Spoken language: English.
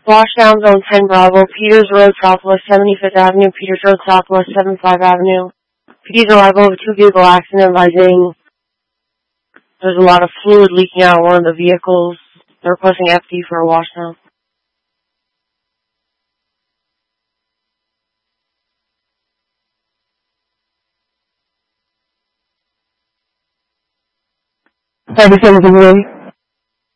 Washdown Zone 10 Bravo, Peters Road Southwest 75th Avenue, Peters Road Southwest 75th Avenue. PD's arrival of a two-vehicle accident advising there's a lot of fluid leaking out of one of the vehicles. They're requesting FD for a washdown. Service